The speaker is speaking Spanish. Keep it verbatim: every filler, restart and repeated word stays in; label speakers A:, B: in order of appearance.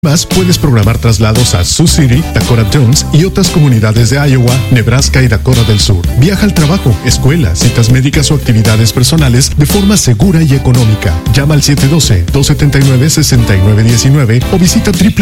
A: Más puedes programar traslados a Sioux City, Dakota Jones y otras comunidades de Iowa, Nebraska y Dakota del Sur. Viaja al trabajo, escuela, citas médicas o actividades personales de forma segura y económica. Llama al siete uno dos, dos siete nueve, seis nueve uno nueve o visita triple